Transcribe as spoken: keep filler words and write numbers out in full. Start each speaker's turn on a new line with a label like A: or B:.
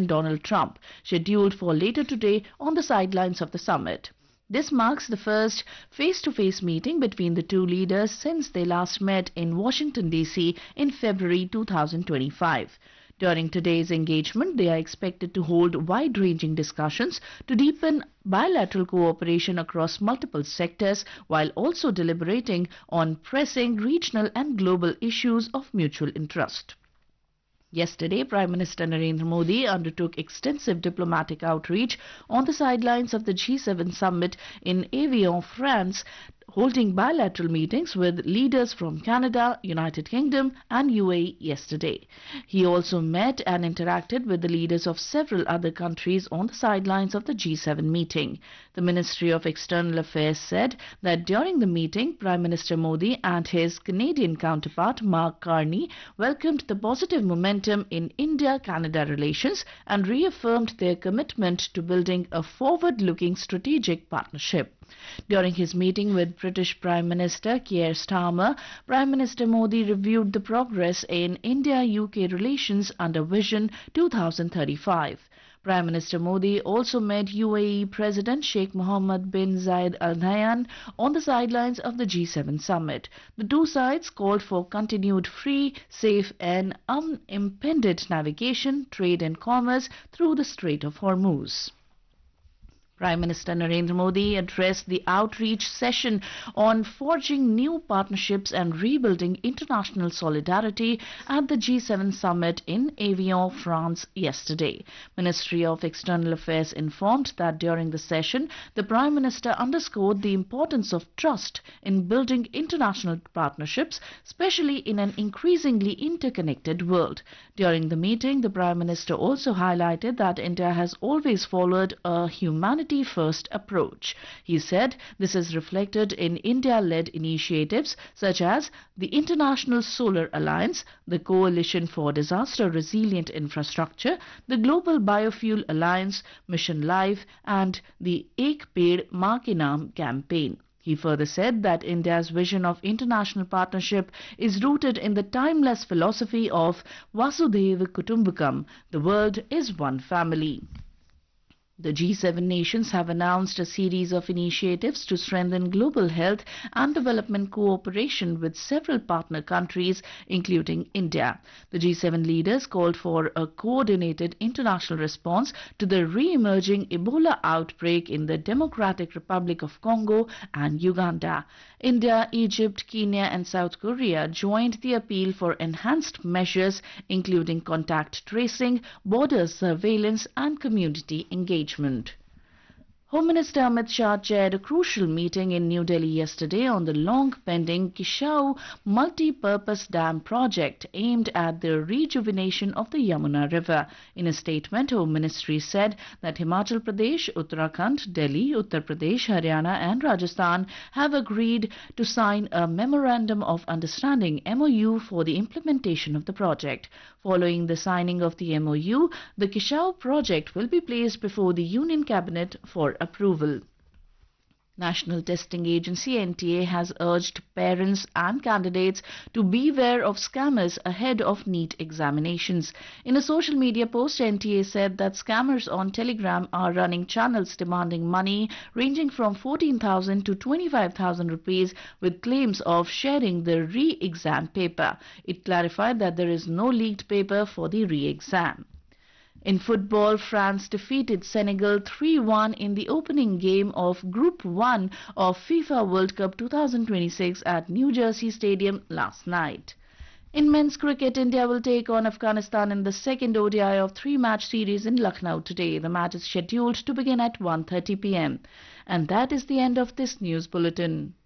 A: President Donald Trump, scheduled for later today on the sidelines of the summit. This marks the first face-to-face meeting between the two leaders since they last met in Washington, D C in February two thousand twenty-five. During today's engagement, they are expected to hold wide-ranging discussions to deepen bilateral cooperation across multiple sectors while also deliberating on pressing regional and global issues of mutual interest. Yesterday, Prime Minister Narendra Modi undertook extensive diplomatic outreach on the sidelines of the G seven summit in Evian, France, holding bilateral meetings with leaders from Canada, United Kingdom and U A E yesterday. He also met and interacted with the leaders of several other countries on the sidelines of the G seven meeting. The Ministry of External Affairs said that during the meeting, Prime Minister Modi and his Canadian counterpart Mark Carney welcomed the positive momentum in India-Canada relations and reaffirmed their commitment to building a forward-looking strategic partnership. During his meeting with British Prime Minister Keir Starmer, Prime Minister Modi reviewed the progress in India-U K relations under Vision two thousand thirty-five. Prime Minister Modi also met U A E President Sheikh Mohammed bin Zayed Al Nahyan on the sidelines of the G seven summit. The two sides called for continued free, safe and unimpeded navigation, trade and commerce through the Strait of Hormuz. Prime Minister Narendra Modi addressed the outreach session on forging new partnerships and rebuilding international solidarity at the G seven summit in Evian, France yesterday. Ministry of External Affairs informed that during the session, the Prime Minister underscored the importance of trust in building international partnerships, especially in an increasingly interconnected world. During the meeting, the Prime Minister also highlighted that India has always followed a humanitarian first approach. He said this is reflected in India-led initiatives such as the International Solar Alliance, the Coalition for Disaster Resilient Infrastructure, the Global Biofuel Alliance, Mission Life and the Ek Ped Maa Ke Naam campaign. He further said that India's vision of international partnership is rooted in the timeless philosophy of Vasudhaiva Kutumbakam, the world is one family. The G seven nations have announced a series of initiatives to strengthen global health and development cooperation with several partner countries, including India. The G seven leaders called for a coordinated international response to the re-emerging Ebola outbreak in the Democratic Republic of Congo and Uganda. India, Egypt, Kenya and South Korea joined the appeal for enhanced measures, including contact tracing, border surveillance and community engagement. Home Minister Amit Shah chaired a crucial meeting in New Delhi yesterday on the long-pending Kishau multi-purpose dam project aimed at the rejuvenation of the Yamuna River. In a statement, Home Ministry said that Himachal Pradesh, Uttarakhand, Delhi, Uttar Pradesh, Haryana and Rajasthan have agreed to sign a Memorandum of Understanding M O U for the implementation of the project. Following the signing of the M O U, the Kishau project will be placed before the Union Cabinet for approval. National Testing Agency N T A has urged parents and candidates to beware of scammers ahead of NEET examinations. In a social media post, N T A said that scammers on Telegram are running channels demanding money ranging from fourteen thousand to twenty-five thousand rupees with claims of sharing the re-exam paper. It clarified that there is no leaked paper for the re-exam. In football, France defeated Senegal three one in the opening game of Group one of FIFA World Cup twenty twenty-six at New Jersey Stadium last night. In men's cricket, India will take on Afghanistan in the second O D I of three-match series in Lucknow today. The match is scheduled to begin at one thirty p m And that is the end of this news bulletin.